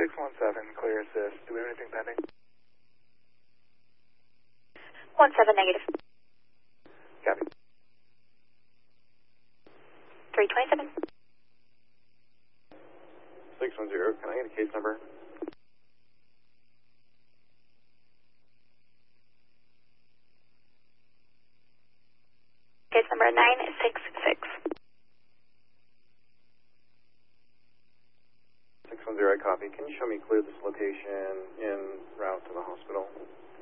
617, clear assist. Do we have anything pending? 17 negative. Copy. 327. 610, can I get a case number? Case number 966. 610, I copy. Can you show me clear this location en route to the hospital?